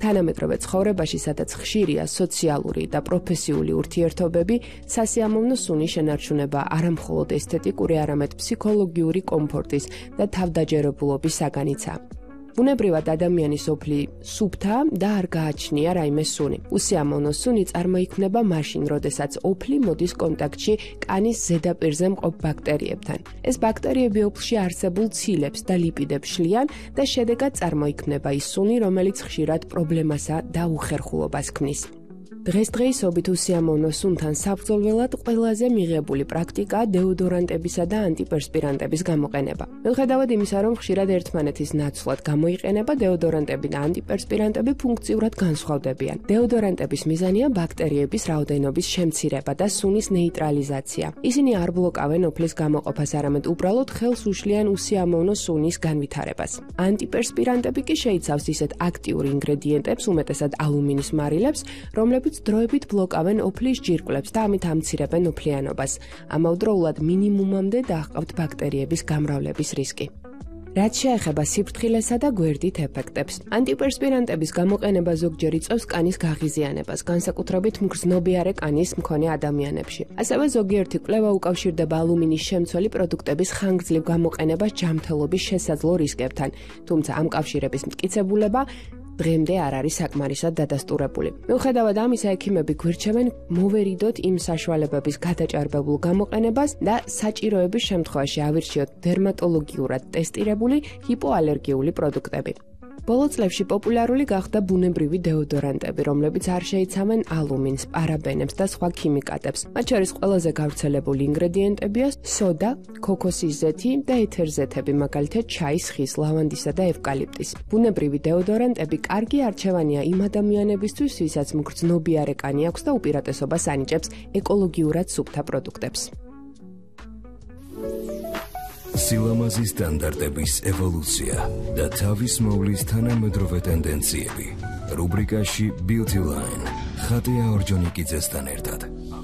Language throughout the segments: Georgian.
თანამედროვე ცხოვრებაში, სადაც ხშირია სოციალური და პროფესიული ურთიერთობები, სასიამოვნო სუნი შენარჩუნება არამხოლოდ ესთეტიკური, არამედ ფსიქოლოგიური კომფორტის და თავდაჯერებულობის საგანიცა. ბუნებრივად ადამიანის ოფლი სუფთა და არ გააჩნია რაიმე სუნი. უსიამოვნო სუნი წარმოიქმნება მაშინ, როდესაც ოფლი მოდის კონტაქტში კანის ზედაპირზე მყოფ ბაქტერიებთან. ეს ბაქტერიები ოფლში არსებულ ცილებს და ლიპიდებს შლიან და შედეგად წარმოიქმნება ის სუნი, რომელიც ხშირად პრობლემასა და უხერხულობას ქმნის. დღესდღეობით უსიამოვნო სუნთან საბრძოლველად ყველაზე მიღებული პრაქტიკაა დეოდორანტებისა და ანტიპერსპირანტების გამოყენება. მიუხედავად იმისა, რომ ხშირად ერთმანეთის ნაცვლად გამოიყენება, დეოდორანტები და ანტიპერსპირანტები ფუნქციურად განსხვავდებიან. დეოდორანტების მიზანია ბაქტერიების რაოდენობის შემცირება და სუნის ნეიტრალიზაცია. ისინი არ ბლოკავენ ოფლის გამოყოფას, არამედ უბრალოდ ხელს უშლიან უსიამოვნო სუნის განვითარებას. ანტიპერსპირანტები კი შეიცავს ისეთ აქტიურ ინგრედიენტებს, უმეტესად ალუმინის მარილებს, რომლებიც დროებით ბლოკავენ ოფლის ჯირკვლებს და ამით ამცირებენ ოფლიანობას. ამავდროულად მინიმუმამდე დაჰყავთ ბაქტერიების გამრავლების რისკი. რაც შეეხება სიფრთხილესა და გვერდით ეფექტებს. ანტიპერსპირანტების გამოყენება ზოგჯერ იწვევს კანის გაღიზიანებას, განსაკუთრებით მგრძნობიარე კანის მქონე ადამიანებში. ასევე ზოგიერთი კვლევა უკავშირდება ალუმინის შემცველი პროდუქტების ხანგრძლივ გამოყენებას ჯანმრთელობის შესაძლო რისკებთან, თუმცა ამ კავშირების მტკიცებულება დღემდე არ არის საკმარისად დადასტურებული. მიუხედავად ამისა, ექიმები გვირჩევენ მოვერიდოთ იმ საშუალებების გადაჭარბებულ გამოყენებას და საჭიროების შემთხვევაში ავირჩიოთ დერმატოლოგიურად ტესტირებული ჰიპოალერგიული პროდუქტები. ბოლო წლებში პოპულარული გახდა ბუნებრივი დეოდორანტები, რომლებიც არ შეიცავენ ალუმინს, პარაბენებს და სხვა ქიმიკატებს. მათ შორის ყველაზე გავრცელებული ინგრედიენტებია სოდა, ქოქოსის ზეთი და ეთერზეთები, მაგალითად ჩაის ხის, ლავანდისა და ევკალიპტის. ბუნებრივი დეოდორანტები კარგი არჩევანია იმ ადამიანებისთვის, ვისაც მგრძნობიარე კანი აქვს და უპირატესობას ანიჭებს ეკოლოგიურად სუფთა პროდუქტებს. სილამაზის სტანდარტების ევოლუცია და თავის მოვლის თანამედროვე ტენდენციები. რუბრიკაში Beauty Line. ხატია ორჯონიკიძესთან ერთად.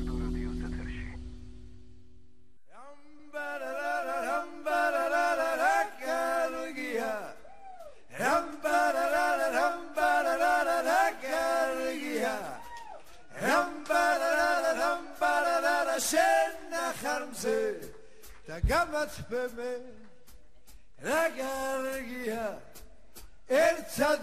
Da gamat beme, ragargia,